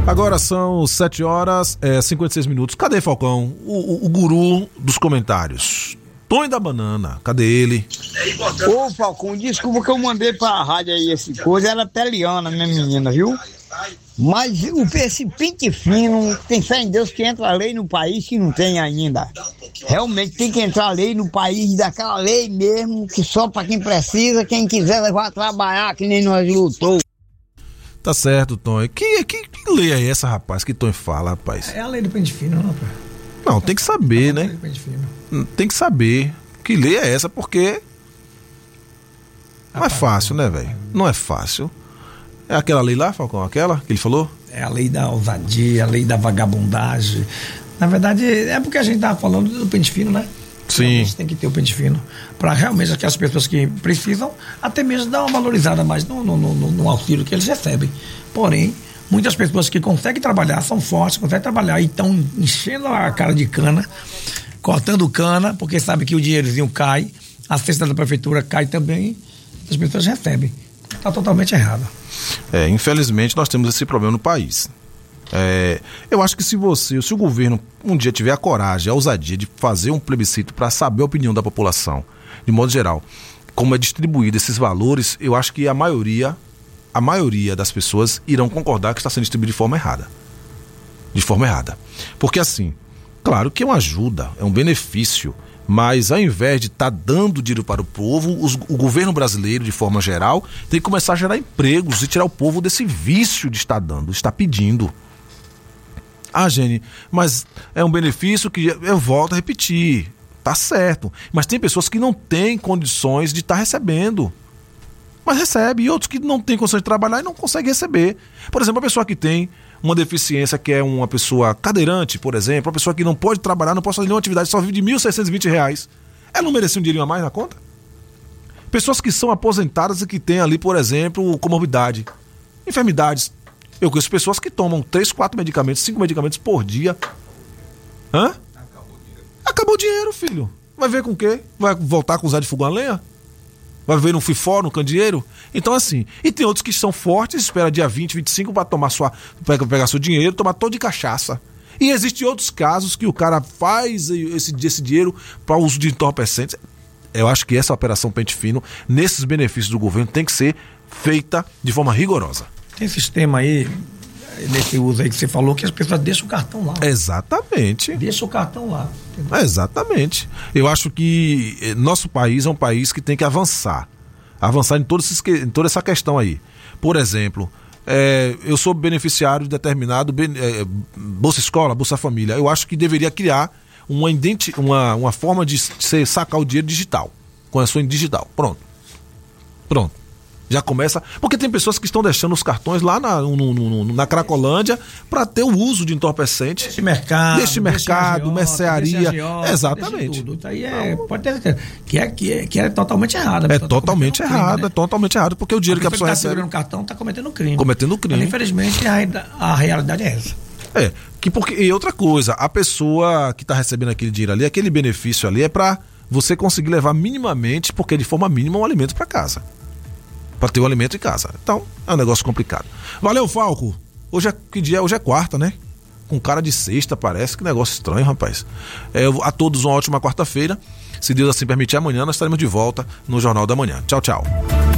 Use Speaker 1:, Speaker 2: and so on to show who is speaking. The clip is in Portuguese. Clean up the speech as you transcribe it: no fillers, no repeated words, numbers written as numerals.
Speaker 1: Agora são 7h56. Cadê, Falcão? O guru dos comentários. Tonho da Banana, cadê ele?
Speaker 2: Ô, Falcão, desculpa que eu mandei pra rádio aí esse coisa, era Teliana, minha menina, viu? Mas esse pente fino, tem fé em Deus que entra a lei no país que não tem ainda. Realmente tem que entrar a lei no país, daquela lei mesmo, que só pra quem precisa, quem quiser levar a trabalhar, que nem nós lutou.
Speaker 1: Tá certo, Tonho. Que lei é essa, rapaz, que Tonho fala, rapaz?
Speaker 3: É a lei do pente fino, não, rapaz?
Speaker 1: Não, tem que saber, né? Tem que saber que lei é essa, porque não é fácil, né, velho? Não é fácil. É aquela lei lá, Falcão? Aquela que ele falou?
Speaker 3: É a lei da ousadia, a lei da vagabundagem. Na verdade, é porque a gente tava falando do pente fino, né?
Speaker 1: Sim.
Speaker 3: Realmente tem que ter o pente fino para realmente aquelas pessoas que precisam até mesmo dar uma valorizada mais no auxílio que eles recebem. Porém, muitas pessoas que conseguem trabalhar, são fortes, conseguem trabalhar e estão enchendo a cara de cana, cortando cana, porque sabe que o dinheirozinho cai, a cesta da prefeitura cai também, as pessoas recebem. Está totalmente errado.
Speaker 1: Infelizmente nós temos esse problema no país. Eu acho que se o governo um dia tiver a coragem, a ousadia de fazer um plebiscito para saber a opinião da população, de modo geral, como é distribuído esses valores, eu acho que a maioria das pessoas irão concordar que está sendo distribuído de forma errada. De forma errada. Porque assim, claro que é uma ajuda, é um benefício, mas ao invés de estar dando dinheiro para o povo, o governo brasileiro, de forma geral, tem que começar a gerar empregos e tirar o povo desse vício de estar dando, estar pedindo. Gene, mas é um benefício que eu volto a repetir, tá certo, mas tem pessoas que não têm condições de estar recebendo, mas recebe, e outros que não têm condições de trabalhar e não conseguem receber. Por exemplo, a pessoa que tem uma deficiência, que é uma pessoa cadeirante, por exemplo, uma pessoa que não pode trabalhar, não pode fazer nenhuma atividade, só vive de R$1.620, ela não merece um dinheirinho a mais na conta? Pessoas que são aposentadas e que têm ali, por exemplo, comorbidade, enfermidades. Eu conheço pessoas que tomam 3, 4 medicamentos, 5 medicamentos por dia. Acabou o dinheiro, filho. Vai ver com o quê? Vai voltar com usar de fogão a lenha? Vai ver no FIFO, no candeeiro? Então assim, e tem outros que são fortes, espera dia 20, 25 para pegar seu dinheiro, tomar todo de cachaça. E existem outros casos que o cara faz esse dinheiro para uso de entorpecentes. Eu acho que essa operação pente fino, nesses benefícios do governo, tem que ser feita de forma rigorosa.
Speaker 3: Tem sistema aí, nesse uso aí que você falou, que as pessoas deixam o cartão lá.
Speaker 1: Exatamente.
Speaker 3: Deixa o cartão lá.
Speaker 1: Exatamente. Eu acho que nosso país é um país que tem que avançar em toda essa questão aí. Por exemplo, eu sou beneficiário de determinado Bolsa Escola, Bolsa Família. Eu acho que deveria criar uma forma de você sacar o dinheiro digital, com a sua digital. Pronto. Já começa, porque tem pessoas que estão deixando os cartões lá na Cracolândia para ter o uso de entorpecente. Deste mercado, mercearia. Exatamente.
Speaker 3: Isso aí pode ter certeza que é totalmente errado.
Speaker 1: É totalmente errado, é totalmente errado, porque o dinheiro que a pessoa recebe.
Speaker 3: Segurando o cartão está cometendo crime.
Speaker 1: Mas,
Speaker 3: infelizmente a realidade é essa.
Speaker 1: E outra coisa, a pessoa que está recebendo aquele dinheiro ali, aquele benefício ali é para você conseguir levar minimamente, porque de forma mínima, um alimento para casa. Para ter o alimento em casa. Então, é um negócio complicado. Valeu, Falco. Hoje é que dia? Hoje é quarta, né? Com cara de sexta, parece. Que negócio estranho, rapaz. A todos uma ótima quarta-feira. Se Deus assim permitir, amanhã nós estaremos de volta no Jornal da Manhã. Tchau, tchau.